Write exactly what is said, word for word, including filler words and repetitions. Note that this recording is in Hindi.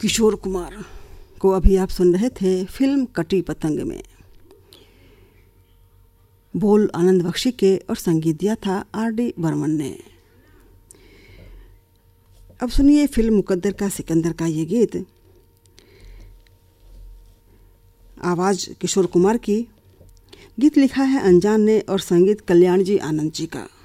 किशोर कुमार को अभी आप सुन रहे थे फिल्म कटी पतंग में। बोल आनंद बख्शी के और संगीत दिया था आर डी बर्मन ने। अब सुनिए फिल्म मुकद्दर का सिकंदर का ये गीत। आवाज़ किशोर कुमार की, गीत लिखा है अनजान ने और संगीत कल्याण जी आनंद जी का।